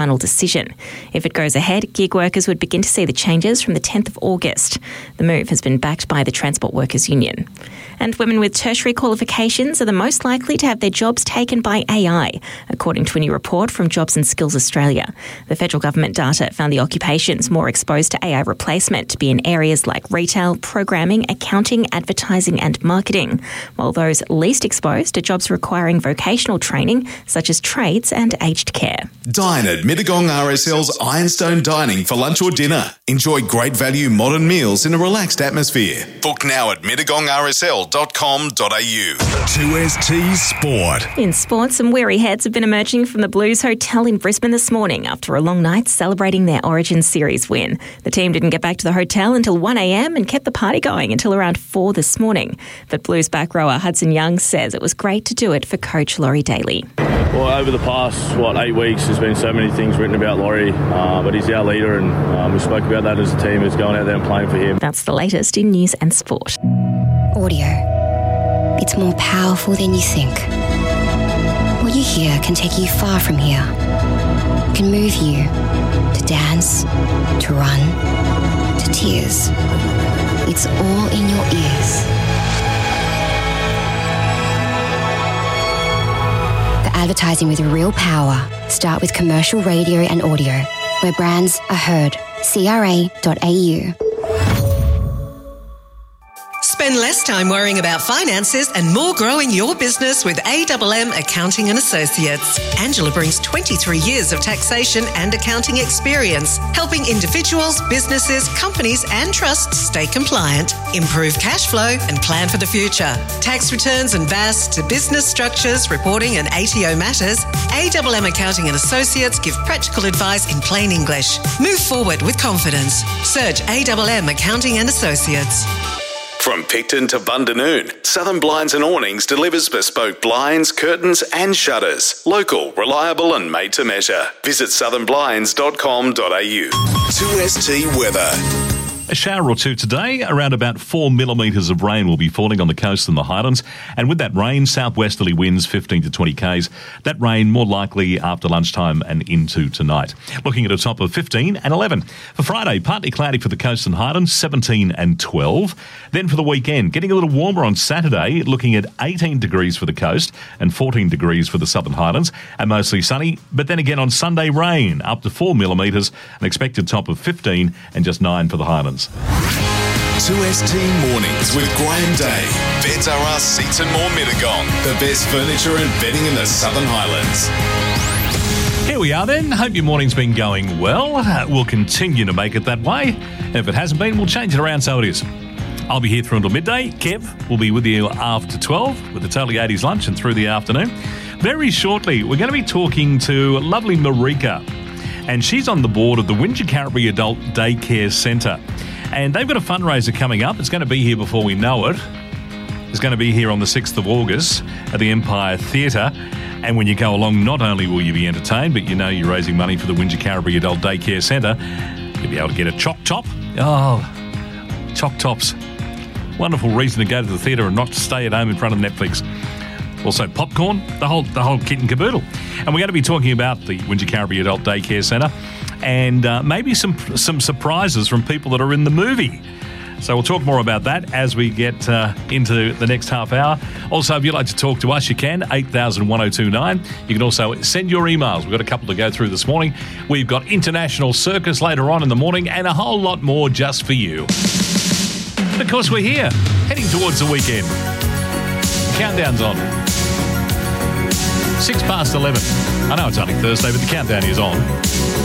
final decision. If it goes ahead, gig workers would begin to see the changes from the 10th of August. The move has been backed by the Transport Workers Union. And women with tertiary qualifications are the most likely to have their jobs taken by AI, according to a new report from Jobs and Skills Australia. The federal government data found the occupations more exposed to AI replacement to be in areas like retail, programming, accounting, advertising and marketing, while those least exposed to jobs requiring vocational training, such as trades and aged care. Dine at Mittagong RSL's Ironstone Dining for lunch or dinner. Enjoy great value modern meals in a relaxed atmosphere. Book now at mittagongrsl.com.au. 2ST Sport. In sport, some weary heads have been emerging from the Blues Hotel in Brisbane this morning after a long night celebrating their Origin Series win. The team didn't get back to the hotel until 1 a.m. and kept the party going until around 4 this morning. But Blues back rower Hudson Young says it was great to do it for coach Laurie Daly. Well, over the past, 8 weeks, there's been so many things written about Laurie, but he's our leader and we spoke about that as a team, is going out there and playing for him. That's the latest in news and sport. Audio. It's more powerful than you think. What you hear can take you far from here. Can move you to dance, to run, to tears. It's all in your ears. The advertising with real power. Start with commercial radio and audio, where brands are heard. CRA.au. Spend less time worrying about finances and more growing your business with AMM Accounting and Associates. Angela brings 23 years of taxation and accounting experience, helping individuals, businesses, companies and trusts stay compliant, improve cash flow and plan for the future. Tax returns and VAS to business structures, reporting and ATO matters, AMM Accounting and Associates give practical advice in plain English. Move forward with confidence. Search AMM Accounting and Associates. From Picton to Bundanoon, Southern Blinds and Awnings delivers bespoke blinds, curtains and shutters. Local, reliable and made to measure. Visit southernblinds.com.au. 2ST weather. A shower or two today. Around about 4 millimetres of rain will be falling on the coast and the highlands. And with that rain, southwesterly winds 15 to 20 k's. That rain more likely after lunchtime and into tonight. Looking at a top of 15 and 11. For Friday, partly cloudy for the coast and highlands, 17 and 12. Then for the weekend, getting a little warmer on Saturday, looking at 18 degrees for the coast and 14 degrees for the southern highlands. And mostly sunny. But then again on Sunday, rain up to 4 millimetres. An expected top of 15 and just 9 for the highlands. 2ST Mornings with Graham Day. Beds R Us Seats and More Mittagong. The best furniture and bedding in the Southern Highlands. Here we are then. Hope your morning's been going well. We'll continue to make it that way. And if it hasn't been, we'll change it around so it is. I'll be here through until midday. Kev will be with you after 12 with the Totally 80s lunch and through the afternoon. Very shortly, we're going to be talking to lovely Marika. And she's on the board of the Wingecarribee Adult Daycare Centre. And they've got a fundraiser coming up. It's going to be here before we know it. It's going to be here on the 6th of August at the Empire Theatre. And when you go along, not only will you be entertained, but you know you're raising money for the Wingecarribee Adult Daycare Centre. You'll be able to get a choc top. Oh, choc tops. Wonderful reason to go to the theatre and not stay at home in front of Netflix. Also popcorn, the whole kit and caboodle. And we're going to be talking about the Wingecarribee Adult Daycare Centre and maybe some surprises from people that are in the movie. So we'll talk more about that as we get into the next half hour. Also, if you'd like to talk to us, you can, 801029. You can also send your emails. We've got a couple to go through this morning. We've got International Circus later on in the morning and a whole lot more just for you. And of course, we're here, heading towards the weekend. The countdown's on. 6 past 11. I know it's only Thursday, but the countdown is on.